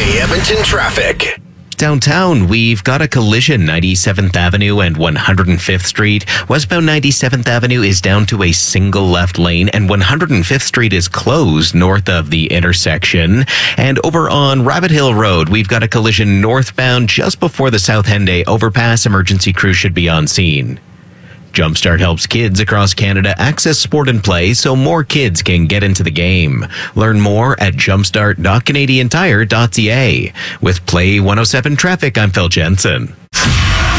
Edmonton traffic. Downtown, we've got a collision, 97th Avenue and 105th Street. Westbound 97th Avenue is down to a single left lane, and 105th Street is closed north of the intersection. And over on Rabbit Hill Road, we've got a collision northbound just before the South Henday overpass. Emergency crew should be on scene. Jumpstart helps kids across Canada access sport and play so more kids can get into the game. Learn more at jumpstart.canadiantire.ca. With Play 107 Traffic, I'm Phil Jensen.